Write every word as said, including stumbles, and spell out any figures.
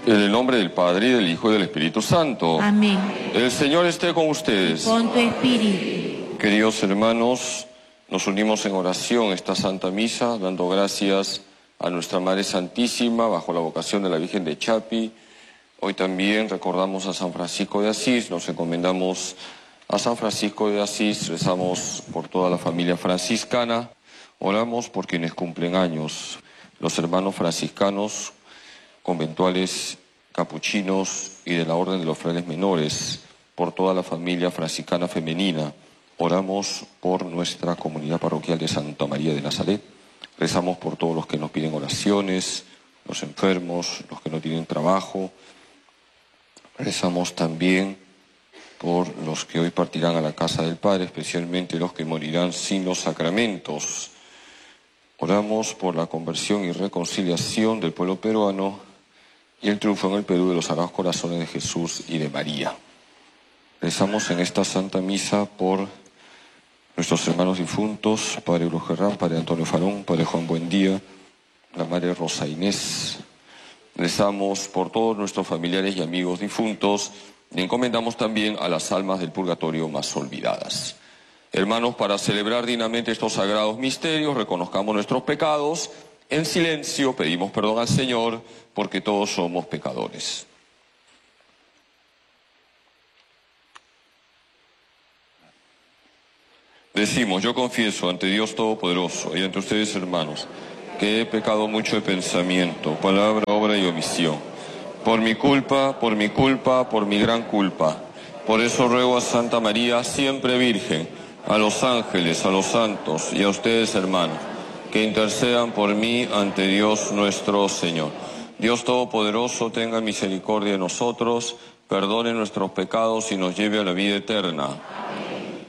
En el nombre del Padre, y del Hijo, y del Espíritu Santo. Amén. El Señor esté con ustedes. Con tu espíritu. Queridos hermanos, nos unimos en oración esta Santa Misa, dando gracias a nuestra Madre Santísima, bajo la vocación de la Virgen de Chapi. Hoy también recordamos a San Francisco de Asís, nos encomendamos a San Francisco de Asís, rezamos por toda la familia franciscana, oramos por quienes cumplen años, los hermanos franciscanos, conventuales, capuchinos y de la Orden de los Frailes Menores, por toda la familia franciscana femenina. Oramos por nuestra comunidad parroquial de Santa María de Nazaret. Rezamos por todos los que nos piden oraciones, los enfermos, los que no tienen trabajo. Rezamos también por los que hoy partirán a la casa del Padre, especialmente los que morirán sin los sacramentos. Oramos por la conversión y reconciliación del pueblo peruano y el triunfo en el Perú de los Sagrados Corazones de Jesús y de María. Rezamos en esta Santa Misa por nuestros hermanos difuntos, Padre Brujerrán, Padre Antonio Farón, Padre Juan Buendía, la Madre Rosa Inés. Rezamos por todos nuestros familiares y amigos difuntos y encomendamos también a las almas del purgatorio más olvidadas. Hermanos, para celebrar dignamente estos sagrados misterios, reconozcamos nuestros pecados. En silencio pedimos perdón al Señor, porque todos somos pecadores. Decimos, yo confieso ante Dios Todopoderoso y ante ustedes, hermanos, que he pecado mucho de pensamiento, palabra, obra y omisión. Por mi culpa, por mi culpa, por mi gran culpa. Por eso ruego a Santa María, siempre Virgen, a los ángeles, a los santos y a ustedes, hermanos, que intercedan por mí ante Dios nuestro Señor. Dios Todopoderoso tenga misericordia de nosotros, perdone nuestros pecados y nos lleve a la vida eterna.